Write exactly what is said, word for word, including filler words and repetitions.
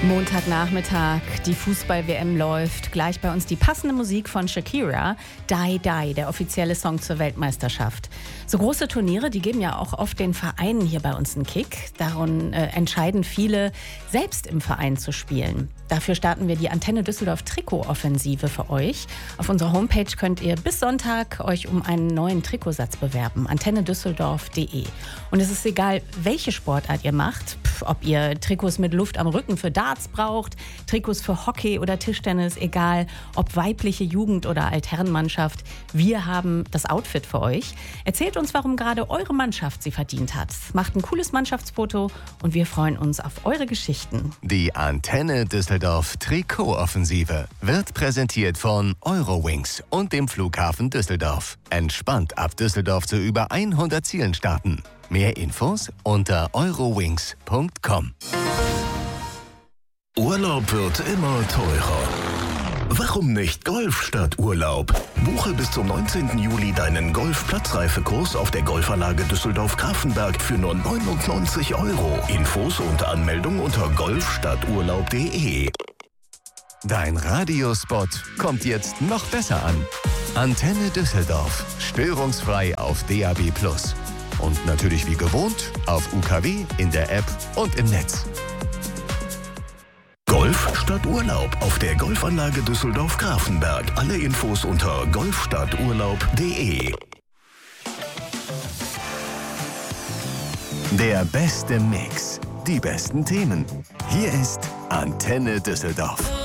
Montagnachmittag, die Fußball-W M läuft. Gleich bei uns die passende Musik von Shakira. Die, Die, der offizielle Song zur Weltmeisterschaft. So große Turniere, die geben ja auch oft den Vereinen hier bei uns einen Kick. Darum äh, entscheiden viele, selbst im Verein zu spielen. Dafür starten wir die Antenne Düsseldorf Trikot-Offensive für euch. Auf unserer Homepage könnt ihr bis Sonntag euch um einen neuen Trikotsatz bewerben. antenne düsseldorf punkt de. Und es ist egal, welche Sportart ihr macht. Pff, ob ihr Trikots mit Luft am Rücken für Darts braucht, Trikots für Hockey oder Tischtennis, egal ob weibliche Jugend- oder Altherrenmannschaft. Wir haben das Outfit für euch. Erzählt uns, warum gerade eure Mannschaft sie verdient hat. Macht ein cooles Mannschaftsfoto und wir freuen uns auf eure Geschichten. Die Antenne Düsseldorf Trikot-Offensive wird präsentiert von Eurowings und dem Flughafen Düsseldorf. Entspannt ab Düsseldorf zu über hundert Zielen starten. Mehr Infos unter eurowings punkt com. Urlaub wird immer teurer. Warum nicht Golf statt Urlaub? Buche bis zum neunzehnten Juli deinen Golf-Platzreifekurs auf der Golfanlage Düsseldorf-Grafenberg für nur neunundneunzig Euro. Infos und Anmeldung unter golf statt urlaub punkt de. Dein Radiospot kommt jetzt noch besser an. Antenne Düsseldorf. Störungsfrei auf D A B plus. Und natürlich wie gewohnt auf U K W, in der App und im Netz. Golf statt Urlaub auf der Golfanlage Düsseldorf-Grafenberg. Alle Infos unter golf statt urlaub punkt de. Der beste Mix. Die besten Themen. Hier ist Antenne Düsseldorf.